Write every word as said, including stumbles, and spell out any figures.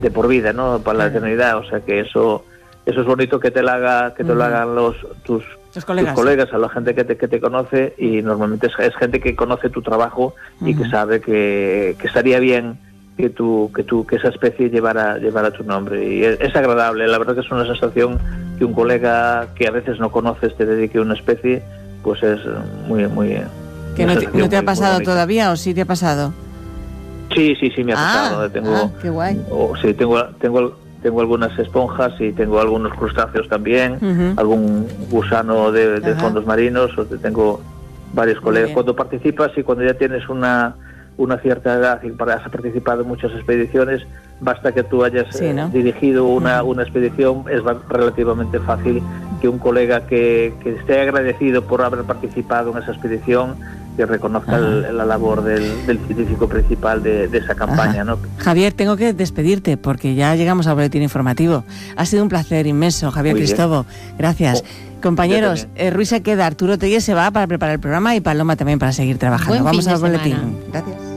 de por vida, ¿no? Para la eternidad. O sea que eso eso es bonito que te lo haga, que te uh-huh. lo hagan los tus, los colegas. tus colegas, a la gente que te, que te conoce, y normalmente es, es gente que conoce tu trabajo uh-huh. y que sabe que, que estaría bien que tu, que tu, que esa especie llevara, llevara tu nombre. Y es, es agradable, la verdad que es una sensación que un colega que a veces no conoces te dedique a una especie, pues es muy, muy... ¿Que no te, no te ha pasado todavía o sí te ha pasado? Sí, sí, sí me ha ah, pasado. Tengo, ah, qué guay. Oh, sí, tengo, tengo, tengo algunas esponjas y tengo algunos crustáceos también, uh-huh. algún gusano de, de fondos marinos, o tengo varios colegas. Cuando participas y cuando ya tienes una, una cierta edad y has participado en muchas expediciones, basta que tú hayas sí, ¿no? eh, dirigido una, uh-huh. una expedición, es relativamente fácil que un colega que, que esté agradecido por haber participado en esa expedición, que reconozca el, la labor del, del científico principal de, de esa campaña, ¿no? Javier, tengo que despedirte porque ya llegamos al boletín informativo. Ha sido un placer inmenso, Javier Cristobo. Gracias. Oh, compañeros, eh, Ruiz se queda, Arturo Tellez se va para preparar el programa y Paloma también para seguir trabajando. Buen Vamos al boletín. Semana. Gracias.